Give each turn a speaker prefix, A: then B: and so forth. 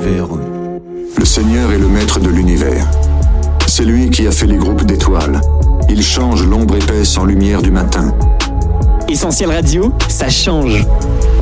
A: verront.
B: Le Seigneur est le maître de l'univers. C'est lui qui a fait les groupes d'étoiles. Il change l'ombre épaisse en lumière du matin.
C: Essentiel Radio, ça change.